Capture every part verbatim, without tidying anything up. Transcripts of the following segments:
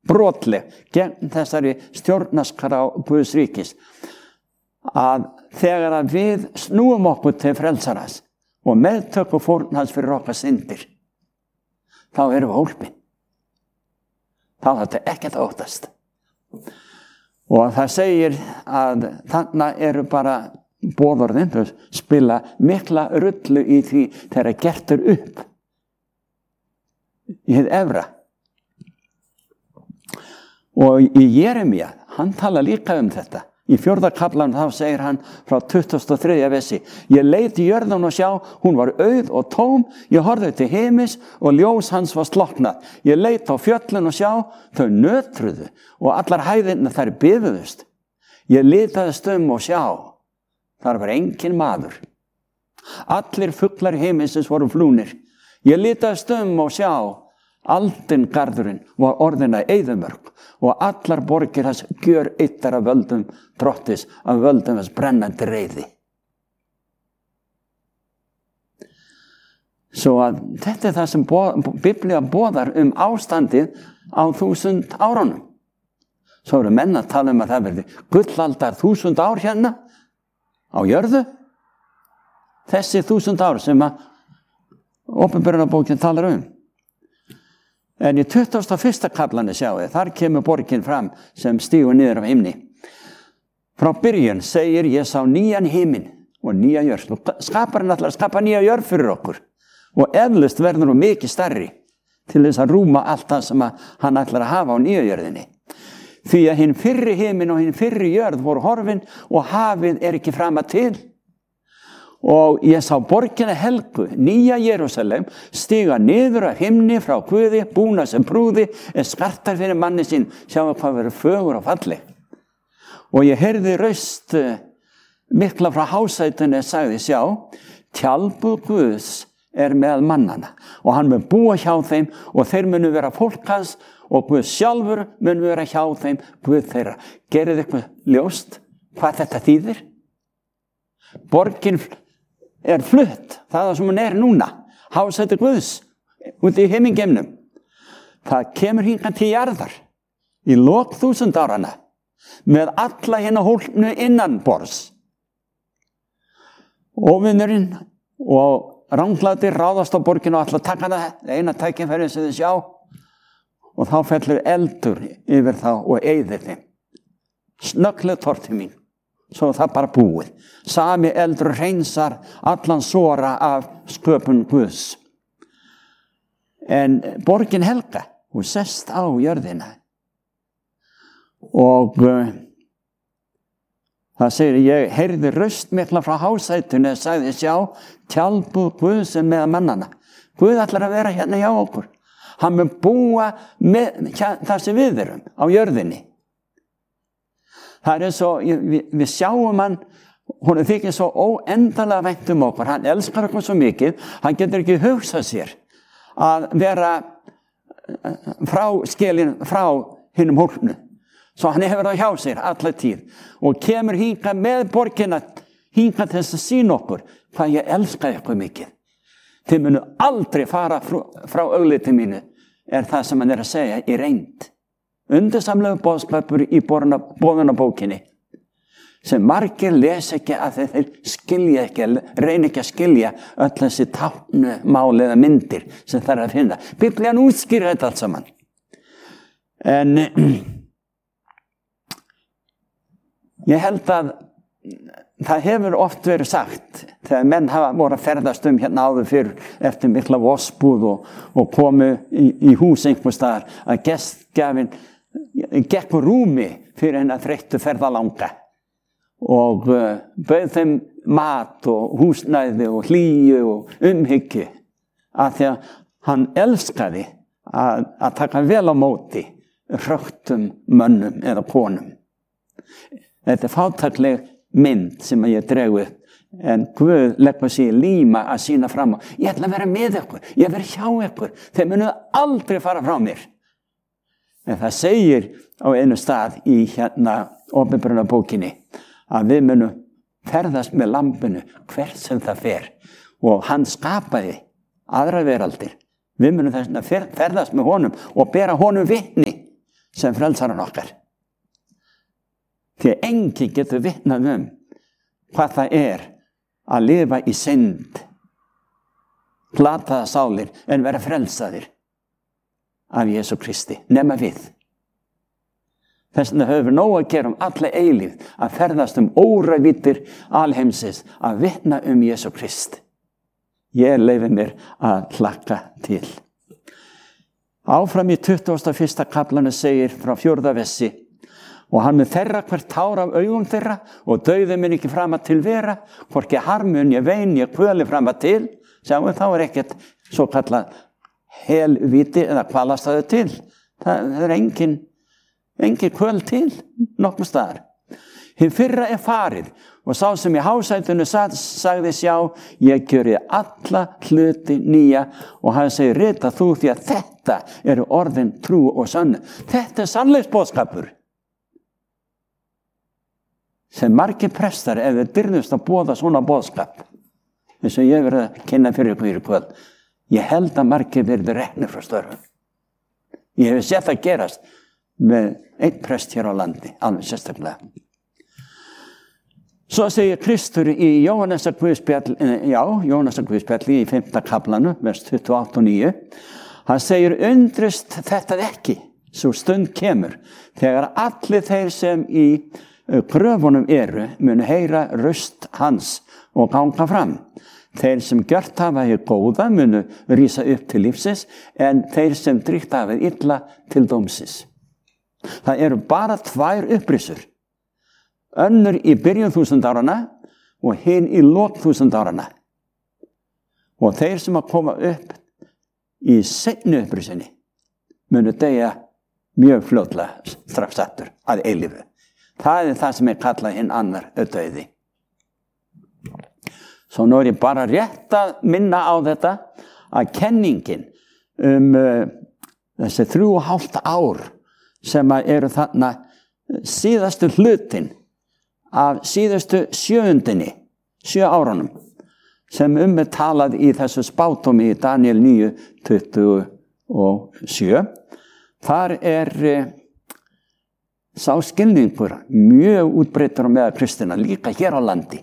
brotleg gegn þessari stjórnarskrá Guðs ríkis, að þegar að við snúum okkur til frelsaras og meðtökum fórn hans fyrir okkar syndir, þá erum við hólpin. Þá er þetta ekkert að óttast. Og það segir að þannig eru bara boðorðin, spila mikla rullu í því þegar gert er upp í hið efra. Og í Jeremía, hann tala líka um þetta. Í fjórða kaflanum þá segir hann frá tuttugasta og þriðja versi: Ég leit í jörðan og sjá, hún var auð og tóm, ég horfði til himins og ljós hans var slokknað. Ég leit á fjöllin og sjá, þau nötruðu og allar hæðirnar þær biðuðust. Ég litaðist um og sjá, þar var engin maður. Allir fuglar himinsins voru flúnir. Ég litaðist um og sjá, aldin garðurinn var orðin að eyðimörk og allar borgir hans gjör yttar af völdum drottis, af völdum hans brennandi reiði. Svo að þetta er það sem Biblía boðar um ástandið á þúsund árunum. Svo eru menn að tala um að það verði gullaldar þúsund ár hérna á jörðu. Þessi þúsund ár sem að Åpenbarunarbókin talar um. En í tuttugasta og fyrsta kaflanum sjáu þið, þar kemur borgin fram sem stígur niður af himni. Frá byrjun segir: Ég sá nýjan himin og nýja jörð. Skaparinn ætlar að skapa nýja jörð fyrir okkur. Og eflaust verður hún mikið stærri til þess að rúma allt það sem hann ætlar að hafa á nýja jörðinni. Því að hinn fyrri himin og hinn fyrri jörð voru horfin og hafið er ekki frama til. Og ég sá borgina helgu, nýja Jerúsalem, stiga niður af himni frá Guði, búna sem brúði, er skartar fyrir manni sín, sjáum hvað verður fögur og falleg. Og ég heyrði raust mikla frá hásætunni, sagði: Sjá, tjaldbúð Guðs er með mannana og hann mun búa hjá þeim og þeir munu vera fólk hans og Guð sjálfur mun vera hjá þeim, Guð þeirra. Gerið eitthvað ljóst hvað þetta þýðir? Borgin er flutt, það er sem hún er núna, hásæti Guðs, út í himingeimnum. Það kemur hingað til jarðar í lok þúsund árana með alla hérna hólpnu innanborðs. Óvinurinn og ranglætir ráðast á borginu og ætla að taka það, eina tækifæri sem þið sjá, og þá fellur eldur yfir þá og eyðir þeim. Snögglega tortið mín. Svo það bara búið. Sami eldur hreinsar allan sora af sköpun Guðs. En borgin helga, hún sest á jörðina. Og uh, það segir: Ég heyrði raust mikla frá hásætunni og sagði: Sjá, tjaldbúð Guðs er með mannana. Guð ætlar að vera hérna hjá okkur. Hann mun búa með það sem við erum á jörðinni. Það er svo, við, við sjáum hann, hún er þykir svo óendanlega vænt um okkur, hann elskar okkur svo mikið, hann getur ekki hugsað sér að vera frá skilin, frá hinnum hólpnu. Svo hann hefur það hjá sér alla tíð og kemur hingað með borgina, hingað til þess að sýna okkur hvað ég elska ykkur mikið. Þið munu aldrei fara frá, frá augliti mínu, er það sem hann er að segja í reynd. Undirsamlegu boðskapur í boðunarbókinni sem margir les ekki að þeir skilja ekki, reyna ekki að skilja öll þessi táknu mál eða myndir sem það er að finna. Biblían útskýrir þetta allt saman. En ég held að það hefur oft verið sagt þegar menn hafa voru að ferðast um hérna áður fyrr eftir mikla vospúð og, og komu í, í hús einhvers staðar að gestgjafinn gekk á rúmi fyrir hennar þreyttu ferðalanga og uh, bauð þeim mat og húsnæði og hlýju og umhyggju af því að hann elskaði að, að taka vel á móti hröktum mönnum eða konum. Þetta er fátækleg mynd sem ég dregu upp, en Guð leggur sig í líma að sína fram á: Ég ætla að vera með ykkur, ég verð hjá ykkur, þeir munu aldrei fara frá mér. En það segir á einu stað í hérna Åpenbarunarbókinni að við munum ferðast með lambinu hvert sem það fer og hann skapaði aðra veraldir. Við munum þess að ferðast með honum og bera honum vitni sem frelsaran okkar. Því enginn getur vitnað um hvað það er að lifa í synd, glataða sálir, en vera frelsaðir af Jesú Kristi, nema við. Þess vegna höfum við nóg að gera um alla eilífð, að ferðast um óravítir alheimsins, að vitna um Jesú Krist. Ég leyfi mér að hlakka til. Áfram í tuttugasta og fyrsta kaflanu segir frá fjórða versi: og hann mun þerra hvert tár af augum þeirra og dauði mun ekki frama til vera, hvorki harmun ég vein ég kvöli frama til. Sjáum við, þá er ekkert svo kallað helvíti eða kvalastæðu til. Það, það er engin, engin kvöl til nokkuð staðar. Hið fyrra er farið, og sá sem í hásætunu sagði: sjá, ég gjöri alla hluti nýja, og hann segir: rita þú, því að þetta eru orðin trú og sönn. Þetta er sannleiksboðskapur sem margir prestar, ef þeir dyrðust að boða svona boðskap, eins og ég verið að kynna fyrir ykkur í kvöld, ég held að margir verið reknir frá störfum. Ég hef sett það gerast með einn prest hér á landi, alveg sérstaklega. Svo segir Kristur í Jóhannesar Guðspjall, já, Jóhannesar Guðspjalli í fimmta kaflanu, vers tuttugu og átta og níu. Hann segir: undrist þetta ekki, svo stund kemur, þegar allir þeir sem í gröfunum eru munu heyra röst hans og ganga fram. Þeir sem gjört hafa hið góða munu rísa upp til lífsins, en þeir sem dríkt hafa hið illa til dómsins. Það eru bara tvær upprisur. Önnur í byrjun þúsund árana og hinn í lok þúsund árana. Og þeir sem að koma upp í seinni upprisunni munu deyja mjög fljótlega strax aftur að eilífu. Það er það sem er kallað hinn annar dauði. Svo nú er ég bara rétt að minna á þetta, að kenningin um uh, þessi þrjú og hálft ár sem eru þarna síðastu hlutin af síðustu sjöundinni, sjö árunum, sem um er talað í þessu spátómi í Daniel níu tuttugu og sjö. Þar er uh, sá skilningur mjög útbreiddur meðal kristina, líka hér á landi,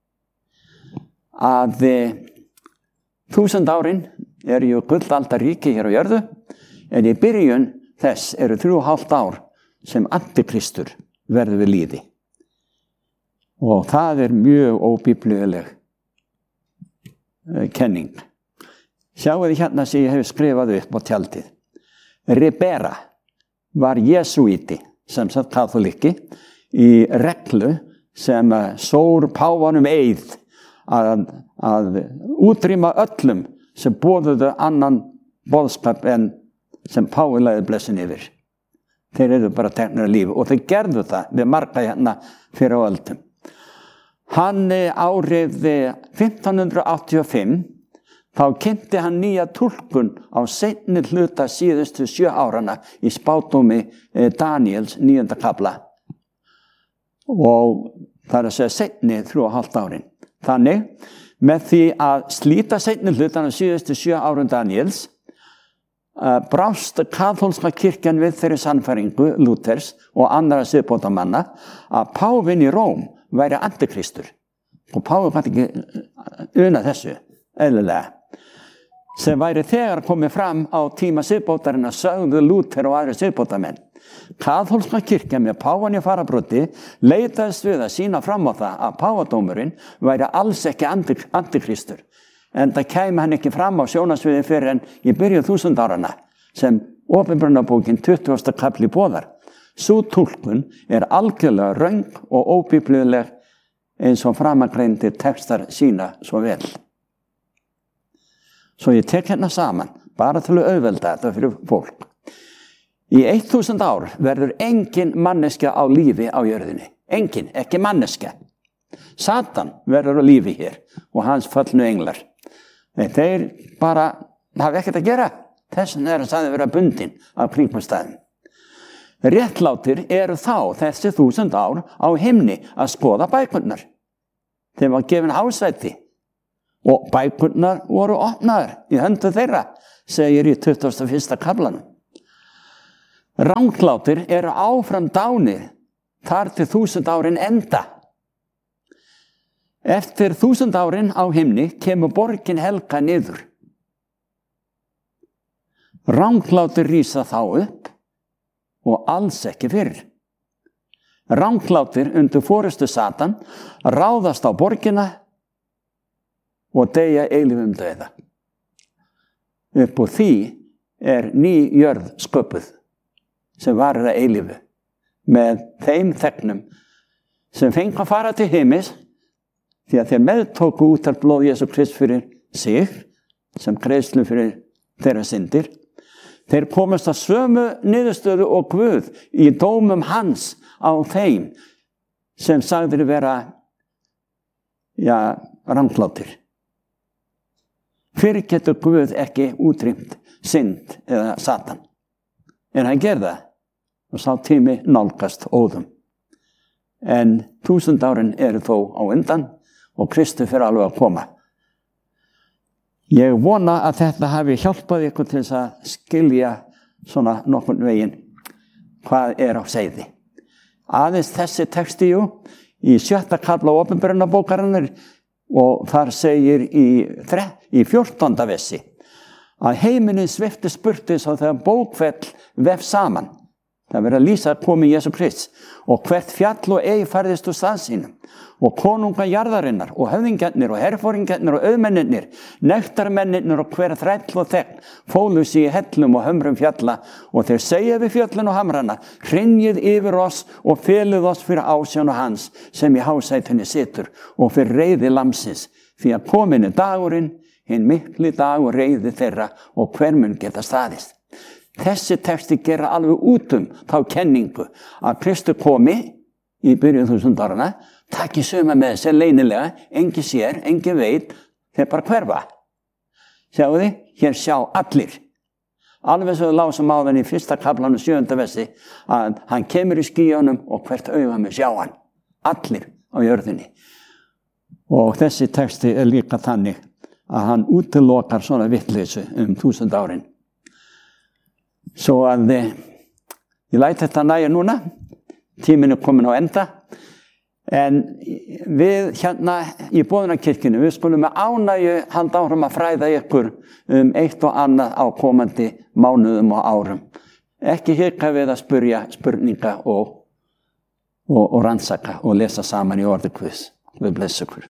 að þúsund árin eru ju gullaldaríki hér á jörðu, en í byrjun þess eru þrjú og hálft ár sem antikristur verður við lýði. Og það er mjög óbíblíuleg kenning. Sjáu þið hérna sem ég hef skrifað upp á tjaldið. Ribera var jesúíti, sem sagt katholiki, í reglu sem sór páfanum eið að, að útrýma öllum sem boðuðu annan boðskap en sem páfi lagði blessun yfir. Þeir eru bara teknir af lífi, og þeir gerðu það við marga hérna fyrir á öldum. Hann árið fimmtán hundrað áttatíu og fimm þá kynnti hann nýja túlkun á seinni hluta síðustu sjö árana í spádómi Daniels níunda kafla. Og það er að segja seinni þrjú og hálft árin. Þannig, með því að slíta seinni hlutan á síðustu sjö árum Daniels, uh, brást kaþólska kirkjan við þeirri sannfæringu Lúthers og annara siðbótarmanna að páfinn í Róm væri antikristur. Og páfinn kann ekki una þessu, eðlilega. Sem væri þegar komið fram á tíma siðbótarinnar, sögðu Lúther og aðri siðbótarmenn. Kaþólska kirkja með páfann í farabroddi leitaðist við að sýna fram á það að páfadómurinn væri alls ekki antikristur, en það kæmi hann ekki fram á sjónasviði fyrir en í byrjun þúsund árana, sem Opinberunarbókin tuttugasta kafli boðar. Sú túlkun er algjörlega röng og óbíblíuleg, eins og framangreindir textar sína svo vel. Svo ég tek hérna saman, bara til að auðvelda þetta fyrir fólk. Í eitt þúsund ár verður engin manneskja á lífi á jörðinni. Engin, ekki manneskja. Satan verður á lífi hér og hans föllnu englar. Nei, þeir bara hafa ekkert að gera. Þess vegna er að það vera bundin af kringumstæðum. Réttlátir eru þá þessi þúsund ár á himni að skoða bækurnar. Þeim var gefin hásæti. Og bækurnar voru opnaðar í höndu þeirra, segir í tuttugasta og fyrsta kaflanum. Ranglátir eru áfram dánir þar til þúsund árin enda. Eftir þúsund árin á himni kemur borgin helga niður. Ranglátir rísa þá upp og alls ekki fyrr. Ranglátir undir forystu Satan ráðast á borgina og deyja eilífum dauða. Upp úr því er ný jörð sköpuð sem varir að eilífu með þeim þegnum sem fengu að fara til heimis því að þeir meðtóku út af blóð Jesú Krist fyrir sig sem greiðslu fyrir þeirra syndir. Þeir komast að sömu niðurstöðu og Guð í dómum hans á þeim sem sagðir vera ja, ranglátir. Fyrir getur Guð ekki útrýmt synd eða Satan. En hann gerði það og sá tími nálgast óðum. En þúsund árin eru þó á undan og Kristi fyrir alveg að koma. Ég vona að þetta hafi hjálpað ykkur til þess að skilja svona nokkurn veginn hvað er á seiði. Aðeins þessi texti jú, í sjötta kafla opinberunarbókarinnar og þar segir í, í fjórtánda versi að heiminin svipti spurtis og þegar bókfell vef saman. Það verið að lýsa komi Jesú Krist og hvert fjall og eig færðist úr stað sínum og konunga jarðarinnar og höfðingjarnir og herforingjarnir og auðmennirnir, nektarmennirnir og hver þræll og þegn fólu sig í hellum og hömrum fjalla og þeir segja við fjöllin og hamrana, hrynjið yfir oss og felið oss fyrir ásjónu hans sem í hásætunni situr og fyrir reiði lamsins, því að kominu dagurinn, hinn mikli dag og reiði þeirra og hver mun geta staðist. Þessi texti gera alveg út um þá kenningu að Kristi komi í byrjun þúsund árana, taki suma með sér leynilega, engi sér, engi veit, þeir bara hverfa. Sjáu þið, hér sjá allir. Alveg svo lásum á þenni í fyrsta kaflanum sjöunda versi að hann kemur í skýjunum og hvert auga með sjá hann. Allir á jörðinni. Og þessi texti er líka þannig að hann útilokar svona vitleysu um þúsund árin. Svo að ég læt þetta næja núna, tíminn er komin á enda, en við hérna í Boðunarkirkjunni, við skulum með ánægju halda áfram að fræða ykkur um eitt og annað á komandi mánuðum og árum. Ekki hika við að spyrja spurninga og, og, og rannsaka og lesa saman í orði Guðs. Við blessa ykkur.